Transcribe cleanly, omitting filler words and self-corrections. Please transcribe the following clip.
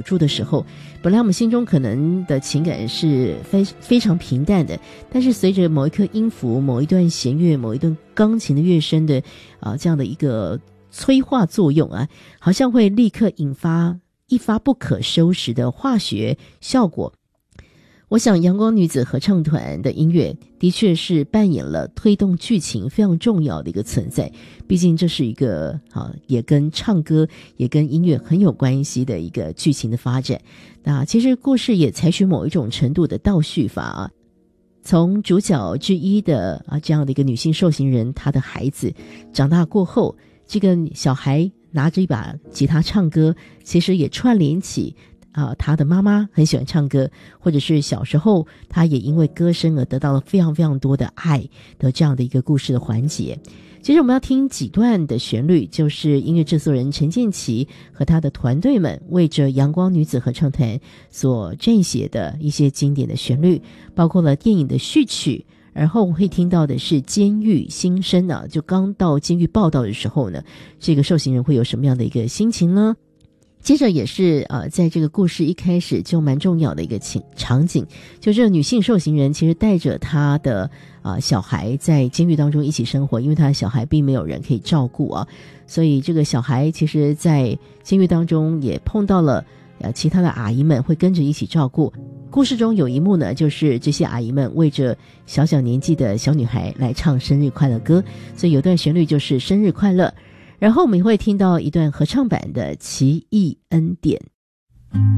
住的时候，本来我们心中可能的情感是非常平淡的，但是随着某一颗音符、某一段弦乐、某一段钢琴的乐声的这样的一个催化作用啊，好像会立刻引发一发不可收拾的化学效果。我想阳光女子合唱团的音乐的确是扮演了推动剧情非常重要的一个存在，毕竟这是一个也跟唱歌也跟音乐很有关系的一个剧情的发展。那其实故事也采取某一种程度的倒叙法啊，从主角之一的这样的一个女性受刑人，她的孩子长大过后，这个小孩拿着一把吉他唱歌，其实也串联起他的妈妈很喜欢唱歌，或者是小时候他也因为歌声而得到了非常非常多的爱的这样的一个故事的环节。其实我们要听几段的旋律，就是音乐制作人陈建骐和他的团队们为着阳光女子合唱团所撰写的一些经典的旋律，包括了电影的序曲，而后会听到的是监狱新生就刚到监狱报道的时候呢，这个受刑人会有什么样的一个心情呢？接着也是在这个故事一开始就蛮重要的一个场景，就这个女性受刑人其实带着她的小孩在监狱当中一起生活，因为她的小孩并没有人可以照顾所以这个小孩其实在监狱当中也碰到了其他的阿姨们会跟着一起照顾。故事中有一幕呢，就是这些阿姨们为着小小年纪的小女孩来唱生日快乐歌，所以有段旋律就是生日快乐。然后我们会听到一段合唱版的奇异恩典。